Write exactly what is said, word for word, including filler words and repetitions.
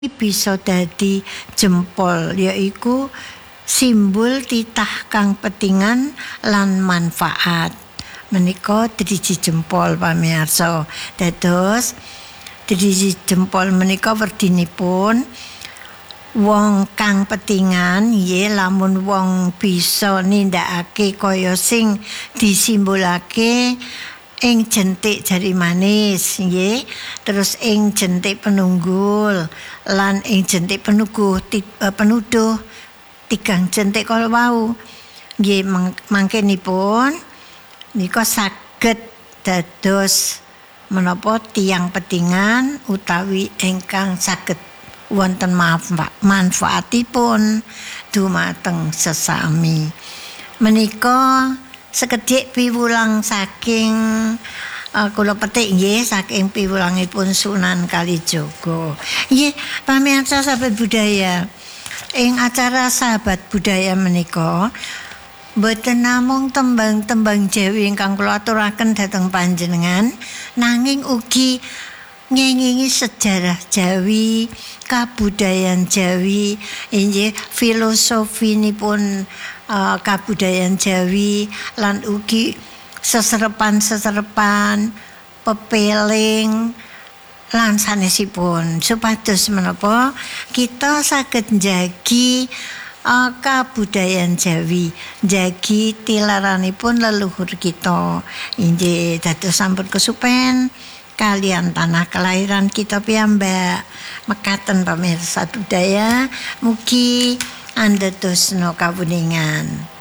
bisa dadi jempol, yaiku simbol titah kang petingan lan manfaat. Menika driji jempol pamirsa. Dados driji jempol menika werdinipun wong kang petingan nggih lamun wong bisa nindakake kaya sing disimbolake ing jentik jari manis nggih, terus ing jentik penunggul lan ing jentik penuduh penuduh tigang jentik kala wau nggih mangkenipun nika saged dados menapa tiyang petingan utawi ingkang saged wonten manfaatipun dumateng sesami. Menika sekedhik piwulang saking uh, kula petik nggih saking piwulangipun Sunan Kalijaga. Nggih, pamirsa sahabat budaya. Ing acara sahabat budaya menika boten namung tembang-tembang Jawi ingkang kula aturaken dhateng panjenengan, nanging ugi ngengingi sejarah Jawi, kabudayaan Jawi, inggih filosofinipun uh, kabudayaan Jawi lan ugi seserepan-seserepan pepeling lan sanesipun supados menapa kita saged njagi uh, kabudayaan Jawi, njagi tilaranipun leluhur kita. Inggih dados sampun kesupen kalian tanah kelahiran kita piyambak. Mekaten pamirsa budaya, mugi andhedosna kawuningan.